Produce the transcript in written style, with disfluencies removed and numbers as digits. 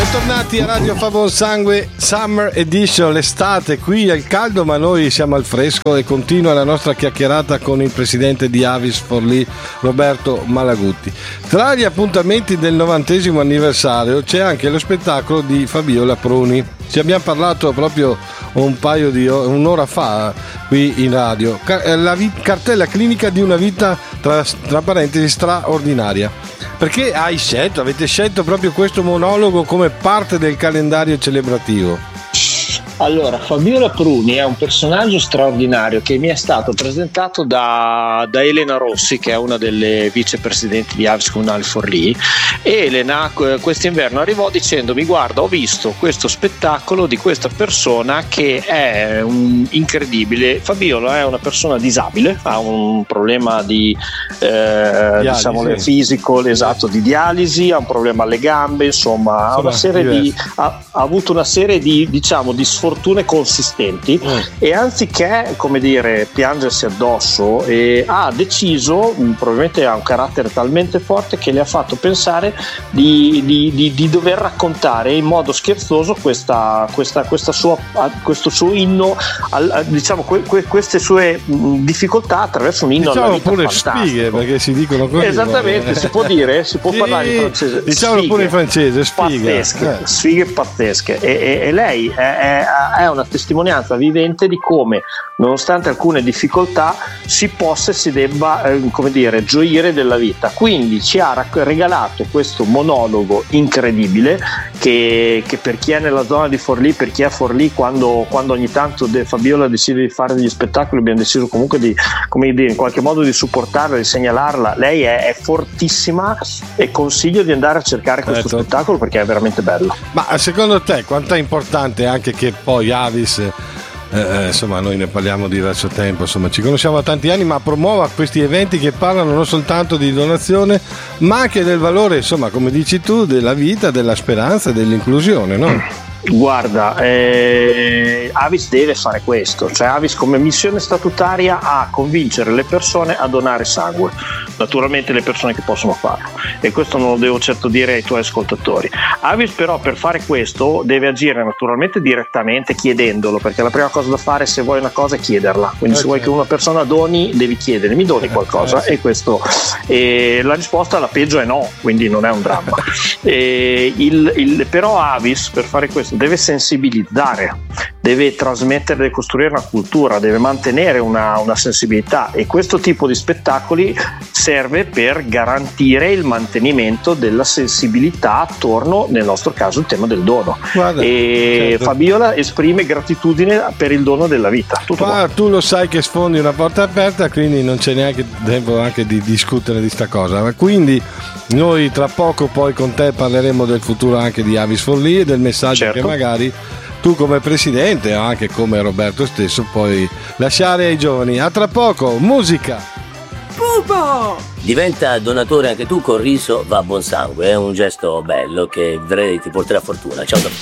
Bentornati a Radio Fa Buon Sangue Summer Edition, l'estate, qui è il caldo ma noi siamo al fresco e continua la nostra chiacchierata con il presidente di Avis Forlì, Roberto Malaguti. Tra gli appuntamenti del 90° anniversario c'è anche lo spettacolo di Fabiola Pruni. Ci abbiamo parlato proprio un'ora fa qui in radio. La cartella clinica di una vita tra parentesi straordinaria. Perché avete scelto proprio questo monologo come parte del calendario celebrativo? Allora, Fabiola Pruni è un personaggio straordinario che mi è stato presentato da Elena Rossi, che è una delle vicepresidenti di Avis Comunale Forlì, e Elena quest'inverno arrivò dicendomi: guarda, ho visto questo spettacolo di questa persona che è incredibile. Fabiola è una persona disabile, ha un problema di diciamo fisico, esatto, di dialisi, ha un problema alle gambe, insomma ha avuto una serie di sfortune consistenti e anziché, come dire, piangersi addosso, ha deciso, probabilmente ha un carattere talmente forte che le ha fatto pensare di dover raccontare in modo scherzoso questo suo inno, diciamo queste sue difficoltà attraverso un inno alla vita pure fantastica. Sfighe, perché si dicono così. Esattamente, si può parlare in francese. Diciamolo pure in francese, sfighe pazzesche, e lei è una testimonianza vivente di come, nonostante alcune difficoltà, si possa e si debba gioire della vita. Quindi ci ha regalato questo monologo incredibile che per chi è nella zona di Forlì, per chi è a Forlì, quando ogni tanto Fabiola decide di fare degli spettacoli, abbiamo deciso comunque di, in qualche modo di supportarla, di segnalarla. Lei è fortissima e consiglio di andare a cercare questo spettacolo perché è veramente bello. Ma secondo te quanto è importante anche che poi Avis, insomma, noi ne parliamo di diverso tempo, insomma, ci conosciamo da tanti anni, ma promuova questi eventi che parlano non soltanto di donazione ma anche del valore, insomma, come dici tu, della vita, della speranza e dell'inclusione, no? Guarda, Avis deve fare questo, cioè Avis come missione statutaria ha convincere le persone a donare sangue, naturalmente le persone che possono farlo, e questo non lo devo certo dire ai tuoi ascoltatori. Avis però per fare questo deve agire naturalmente direttamente chiedendolo, perché la prima cosa da fare, se vuoi una cosa, è chiederla. Quindi se vuoi che una persona doni, devi chiedere: mi doni qualcosa? E questo, la risposta alla peggio è no, quindi non è un dramma. Però Avis per fare questo deve sensibilizzare, deve trasmettere, deve costruire una cultura, deve mantenere una sensibilità, e questo tipo di spettacoli serve per garantire il mantenimento della sensibilità attorno, nel nostro caso, il tema del dono. Guarda, certo. Fabiola esprime gratitudine per il dono della vita. Tu lo sai che sfondi una porta aperta, quindi non c'è neanche tempo anche di discutere di sta cosa, ma quindi noi tra poco poi con te parleremo del futuro anche di Avis Forlì e del messaggio, certo, che magari tu come presidente o anche come Roberto stesso puoi lasciare ai giovani. A tra poco, musica. Pupo! Diventa donatore anche tu con Riso Va Buon Sangue, è un gesto bello che ti porterà fortuna. Ciao.